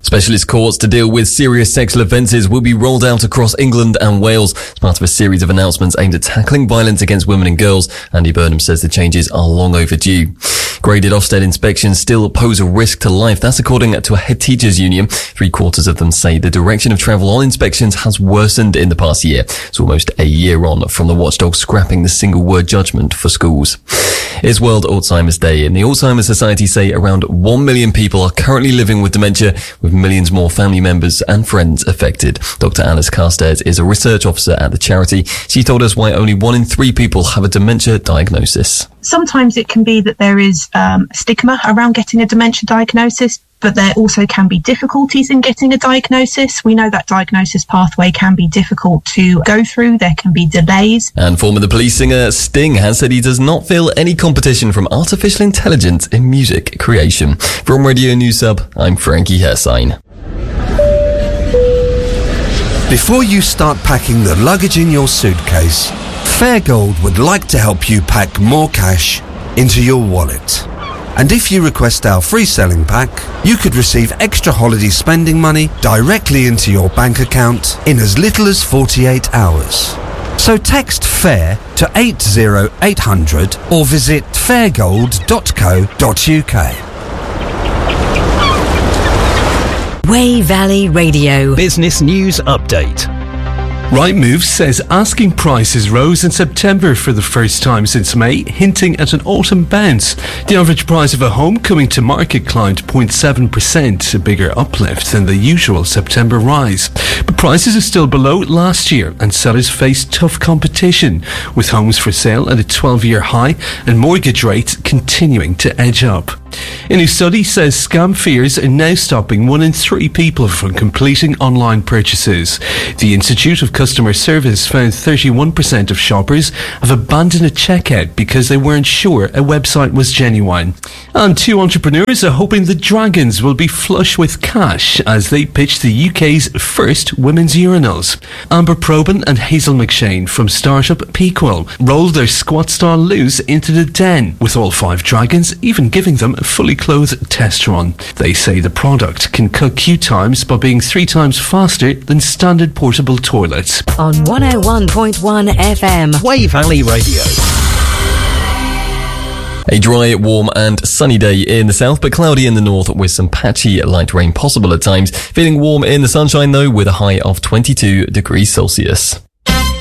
Specialist courts to deal with serious sexual offences will be rolled out across England and Wales as part of a series of announcements aimed at tackling violence against women and girls. Andy Burnham says the changes are long overdue. Graded Ofsted inspections still pose a risk to life. That's according to a head teachers union. 3/4 of them say the direction of travel on inspections has worsened in the past year. It's almost a year on from the watchdog scrapping the single word judgment for schools. It's World Alzheimer's Day, and the Alzheimer's Society say around 1 million people are currently living with dementia, with millions more family members and friends affected. Dr. Alice Carstairs is a research officer at the charity. She told us why only 1 in 3 people have a dementia diagnosis. Sometimes it can be that there is stigma around getting a dementia diagnosis, but there also can be difficulties in getting a diagnosis. We know that diagnosis pathway can be difficult to go through. There can be delays. And former The Police singer Sting has said he does not feel any competition from artificial intelligence in music creation. From Radio News Sub, I'm Frankie Hersign. Before you start packing the luggage in your suitcase, Fairgold would like to help you pack more cash into your wallet. And if you request our free selling pack, you could receive extra holiday spending money directly into your bank account in as little as 48 hours. So text FAIR to 80800 or visit fairgold.co.uk. Way Valley Radio. Business News Update. Rightmove says asking prices rose in September for the first time since May, hinting at an autumn bounce. The average price of a home coming to market climbed 0.7%, a bigger uplift than the usual September rise. But prices are still below last year and sellers face tough competition, with homes for sale at a 12-year high and mortgage rates continuing to edge up. A new study says scam fears are now stopping 1 in 3 people from completing online purchases. The Institute of Customer Service found 31% of shoppers have abandoned a checkout because they weren't sure a website was genuine. And 2 entrepreneurs are hoping the Dragons will be flush with cash as they pitch the UK's first women's urinals. Amber Probyn and Hazel McShane from startup Pequel rolled their squat-style loos into the den, with all 5 Dragons even giving them a fully clothed test run. They say the product can cut queue times by being 3 times faster than standard portable toilets. On 101.1 FM. Way Valley Radio. A dry, warm and sunny day in the south, but cloudy in the north with some patchy light rain possible at times. Feeling warm in the sunshine though, with a high of 22 degrees Celsius.